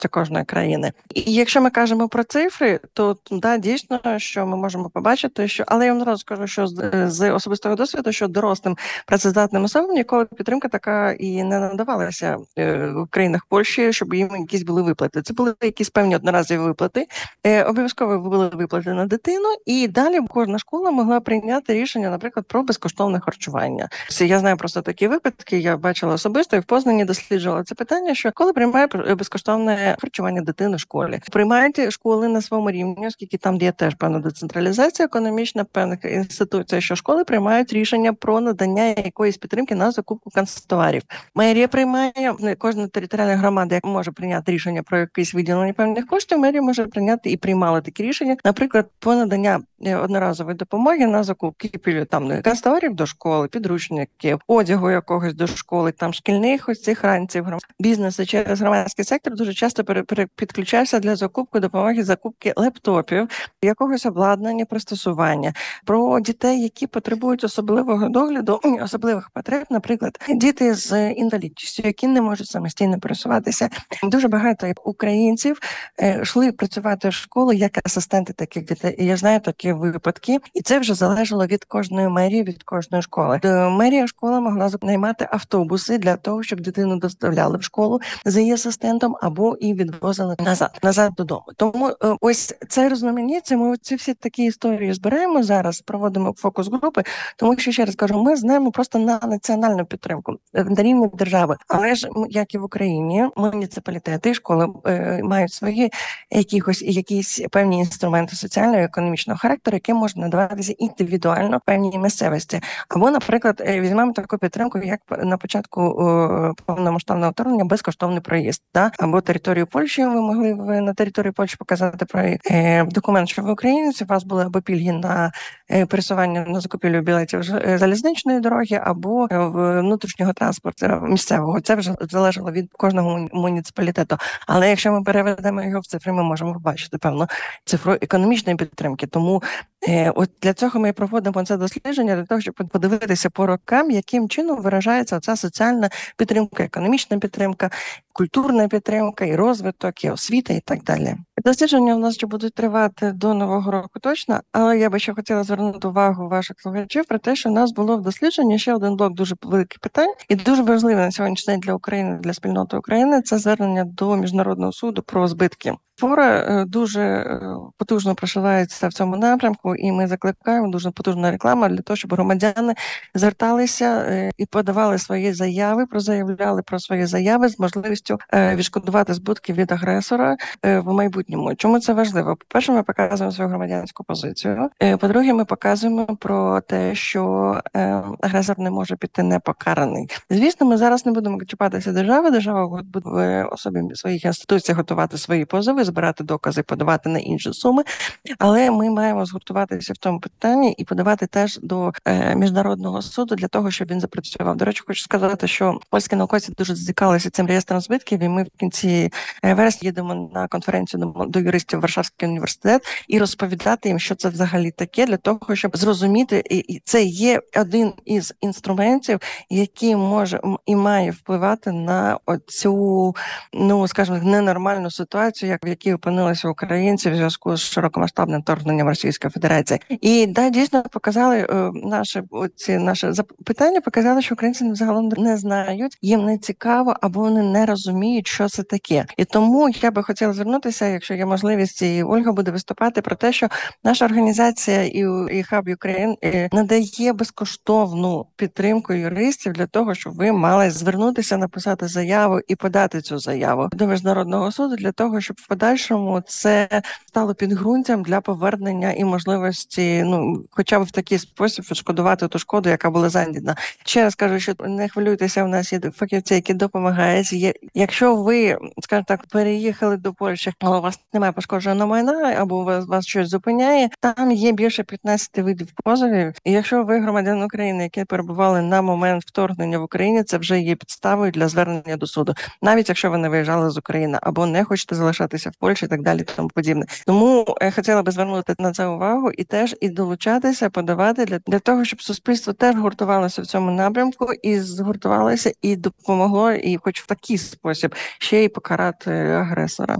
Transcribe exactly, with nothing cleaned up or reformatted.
конституція кожної країни. І якщо ми кажемо про цифри, то да, дійсно, що ми можемо побачити, що але я вам одразу скажу, що з, з особистого досвіду, що дорослим працездатним особам ніколи підтримка така і не надавалася в країнах Польщі, щоб їм якісь були виплати. Це були якісь певні одноразові виплати. Обов'язково були виплати на дитину, і далі кожна школа могла прийняти рішення, наприклад, про безкоштовне харчування. Я знаю просто такі випадки, я бачила особисто і в Познані досліджувала це питання, що коли приймає безкоштовне харчування дитини в школі, приймають школи на своєму рівні, оскільки там є теж певна децентралізація економічна, певних інституцій, що школи приймають рішення про надання якоїсь підтримки на закупку канцтоварів. Мерія приймає, кожна територіальна громада може прийняти рішення про якесь виділення певних коштів, мерія може прийняти і приймала такі рішення, наприклад, по надання одноразової допомоги на закупки там канцтоварів до школи, підручників, одягу якогось до школи, там шкільних ось цих ранців. Бізнеси через громадський сектор дуже часто підключався для закупки допомоги, закупки лептопів, якогось обладнання, пристосування. Про дітей, які потребують особливого догляду, особливих потреб, наприклад, діти з інвалідністю, які не можуть самостійно пересуватися. Дуже багато українців йшли працювати в школу як асистенти таких дітей. І я знаю такі випадки, і це вже залежало від кожної мерії, від кожної школи. Мерія школа могла наймати автобуси для того, щоб дитину доставляли в школу за її асистентом або і відвозили назад, назад додому. Тому ось це розманіття, ми ці всі такі історії збираємо зараз, проводимо фокус-групи, тому що, ще раз кажу, ми знаємо просто на національну підтримку на рівні держави. Але ж, як і в Україні, муніципалітети і школи е, мають свої якісь, якісь певні інструменти соціального і економічного характеру, які можуть надаватися індивідуально в певній місцевості. Або, наприклад, візьмемо таку підтримку, як на початку е, повномасштабного вторгнення безкоштовний проїзд. Да? Або територію Польщі, ви могли на території Польщі показати про е, документ, що ви українець, у вас були або пільги на е, пересування на закупівлю білетів залізничної дороги, або в внутрішнього транспорту місцевого. Це вже залежало від кожного муніципалітету. Але якщо ми переведемо його в цифри, ми можемо побачити певну цифру економічної підтримки. Тому е, от для цього ми проводимо це дослідження, для того, щоб подивитися по рокам, яким чином виражається ця соціальна підтримка, економічна підтримка, культурна підтримка, і розвиток, і освіта, і так далі. Дослідження у нас ще будуть тривати до Нового року точно, але я би ще хотіла звернути увагу ваших слухачів про те, що в нас було в дослідженні ще один блок дуже великих питань, і дуже важливий на сьогоднішній день для України, для спільноти України, це звернення до Міжнародного суду про збитки. Фора дуже потужно просувається в цьому напрямку, і ми закликаємо, дуже потужна реклама для того, щоб громадяни зверталися і подавали свої заяви, прозаявляли про свої заяви з можливістю відшкодувати збитки від агресора в майбутньому. Чому це важливо? По-перше, ми показуємо свою громадянську позицію. По-друге, ми показуємо про те, що агресор не може піти непокараний. Звісно, ми зараз не будемо чіпатися держави, держава буде в особі своїх інституцій готувати свої позови, збирати докази, подавати на інші суми, але ми маємо згуртуватися в цьому питанні і подавати теж до е, Міжнародного суду для того, щоб він запрацював. До речі, хочу сказати, що польські науковці дуже зацікавилися цим реєстром збитків, і ми в кінці вересня їдемо на конференцію до, до юристів Варшавський університет і розповідати їм, що це взагалі таке, для того, щоб зрозуміти, і, і це є один із інструментів, який може і має впливати на оцю, ну, скажімо, ненормальну ситуацію, як в якій опинилися українці в зв'язку з широкомасштабним вторгненням Російської Федерації. І да, дійсно показали е, наші ці наші запитання, показали, що українці загалом не знають, їм не цікаво, або вони не розуміють, що це таке. І тому я би хотіла звернутися, якщо є можливість, і Ольга буде виступати про те, що наша організація і, і Hub Ukraine надає безкоштовну підтримку юристів для того, щоб ви мали звернутися, написати заяву і подати цю заяву до Міжнародного суду для того, щоб в подальшому це стало підґрунтям для повернення і можливості, ну, хоча б в такий спосіб відшкодувати ту шкоду, яка була завдана. Ще раз кажу, що не хвилюйтеся, у нас є фахівці, які допомагають. Є, якщо ви, скажімо так, переїхали до Польщі, але у вас немає пошкодженого майна, або у вас, вас щось зупиняє, там є більше п'ятнадцять видів позовів. І якщо ви громадян України, які перебували на момент вторгнення в Україні, це вже є підставою для звернення до суду. Навіть якщо ви не виїжджали з України або не хочете залишатися в Польщі і так далі, тому подібне. Тому я хотіла би звернути на це увагу і теж і долучатися, подавати для, для того, щоб суспільство теж гуртувалося в цьому напрямку і згуртувалося і допомогло, і хоч в такий спосіб ще й покарати агресора.